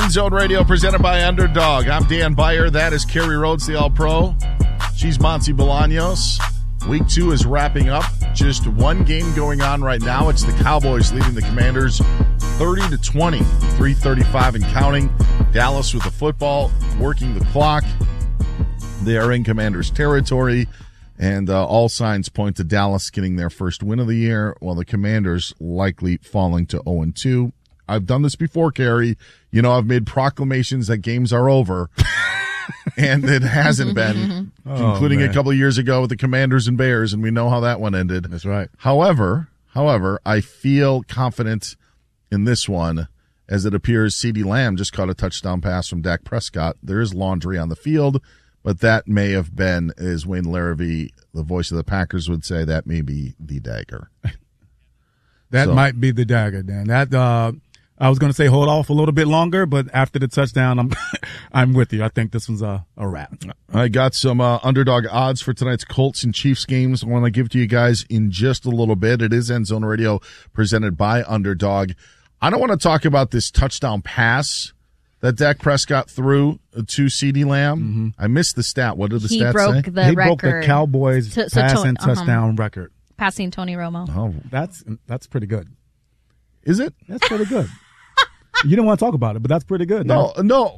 End Zone Radio presented by Underdog. I'm Dan Beyer. That is Carrie Rhodes, the All-Pro. She's Monty Bolaños. Week 2 is wrapping up. Just one game going on right now. It's the Cowboys leading the Commanders 30-20, 3:35 and counting. Dallas with the football, working the clock. They are in Commanders territory, and all signs point to Dallas getting their first win of the year, while the Commanders likely falling to 0-2. I've done this before, Carrie. You know, I've made proclamations that games are over, and it hasn't been, including a couple of years ago with the Commanders and Bears, and we know how that one ended. That's right. However, I feel confident in this one, as it appears CeeDee Lamb just caught a touchdown pass from Dak Prescott. There is laundry on the field, but that may have been, as Wayne Larrivee, the voice of the Packers, would say, that may be the dagger. That might be the dagger, Dan. That I was going to say hold off a little bit longer, but after the touchdown, I'm with you. I think this one's a wrap. I got some underdog odds for tonight's Colts and Chiefs games. I want to give to you guys in just a little bit. It is End Zone Radio presented by Underdog. I don't want to talk about this touchdown pass that Dak Prescott threw to CeeDee Lamb. Mm-hmm. I missed the stat. What did the stat say? He broke the Cowboys passing touchdown record. Passing Tony Romo. Oh, that's pretty good. Is it? That's pretty good. You didn't want to talk about it, but that's pretty good. No.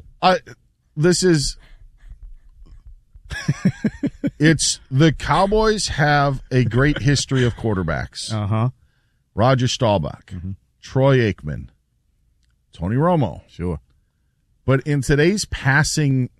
It's the Cowboys have a great history of quarterbacks. Uh-huh. Roger Staubach, Troy Aikman, Tony Romo. Sure. But in today's passing